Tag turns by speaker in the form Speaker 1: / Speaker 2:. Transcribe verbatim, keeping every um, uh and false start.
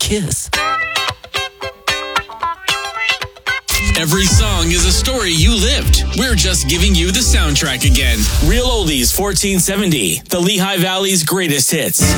Speaker 1: kiss.
Speaker 2: Every song is a story you lived. We're just giving you the soundtrack again. Real Oldies fourteen seventy, the Lehigh Valley's greatest hits.